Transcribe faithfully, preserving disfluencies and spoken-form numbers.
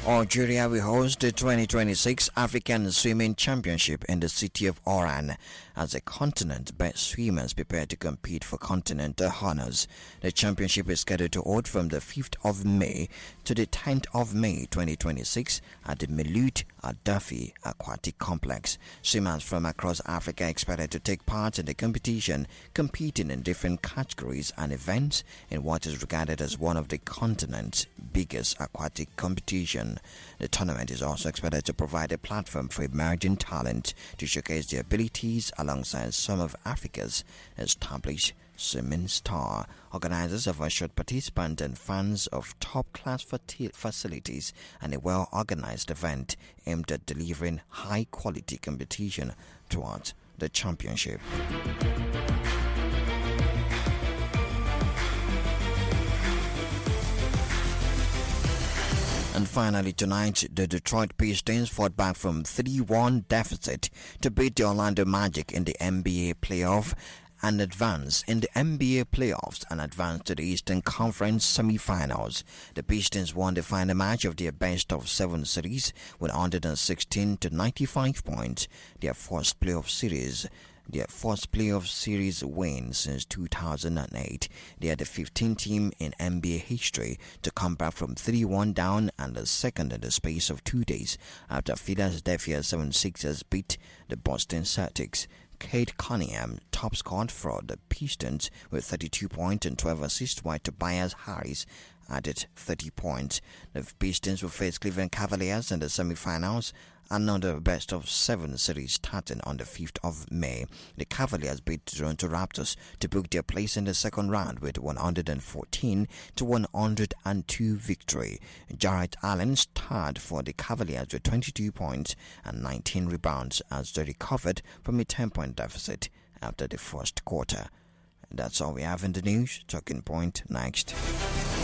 Algeria will host the twenty twenty-six African Swimming Championship in the city of Oran as the continent's best swimmers prepare to compete for continental honors. The championship is scheduled to hold from the fifth of May to the tenth of May twenty twenty-six at the Melut Adafi Aquatic Complex. Swimmers from across Africa are expected to take part in the competition, competing in different categories and events in what is regarded as one of the continent's biggest aquatic competition. The tournament is also expected to provide a platform for emerging talent to showcase their abilities alongside some of Africa's established swimming star. Organizers have assured participants and fans of top-class facilities and a well-organized event aimed at delivering high-quality competition throughout the championship. And finally tonight, the Detroit Pistons fought back from three one deficit to beat the Orlando Magic in the N B A playoff and advance in the N B A playoffs and advance to the Eastern Conference semifinals. The Pistons won the final match of their best of seven series with one hundred sixteen to ninety-five points, their first playoff series. Their first playoff series win since two thousand eight. They are the fifteenth team in N B A history to come back from three one down and the second in the space of two days after Philadelphia seventy-sixers beat the Boston Celtics. Cade Cunningham top scored for the Pistons with thirty-two points and twelve assists, while Tobias Harris added thirty points. The Pistons will face Cleveland Cavaliers in the semifinals. Another best of seven series starting on the fifth of May. The Cavaliers beat Toronto Raptors to book their place in the second round with one hundred fourteen to one hundred two victory. Jarrett Allen starred for the Cavaliers with twenty-two points and nineteen rebounds as they recovered from a ten-point deficit after the first quarter. That's all we have in the news. Talking Point next.